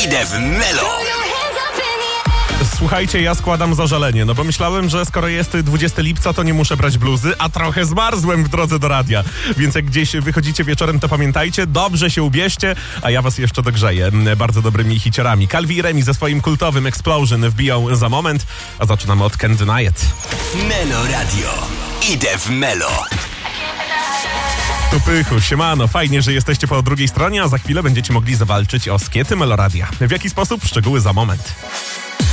Idę w Melo. Słuchajcie, ja składam zażalenie, bo myślałem, że skoro jest 20 lipca, to nie muszę brać bluzy, a trochę zmarzłem w drodze do radia. Więc jak gdzieś wychodzicie wieczorem, to pamiętajcie, dobrze się ubierzcie, a ja was jeszcze dogrzeję bardzo dobrymi hiciorami. Calvi i Remi ze swoim kultowym Explosion wbiją za moment, a zaczynamy od Can't Deny It. Melo Radio. Idę w Melo. Tu Pychu, siemano, fajnie, że jesteście po drugiej stronie, a za chwilę będziecie mogli zawalczyć o skiety Meloradia. W jaki sposób? Szczegóły za moment.